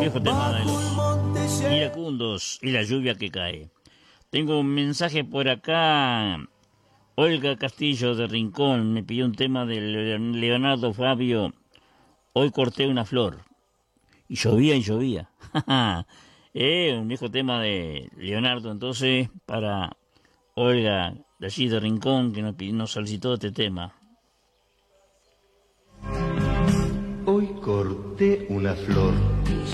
Viejo tema de los iracundos y la lluvia que cae. Tengo un mensaje por acá. Olga Castillo de Rincón me pidió un tema de Leonardo Fabio. Hoy corté una flor. Y llovía y llovía. Un viejo tema de Leonardo, entonces, para Olga de allí de Rincón, que nos solicitó este tema. Hoy corté una flor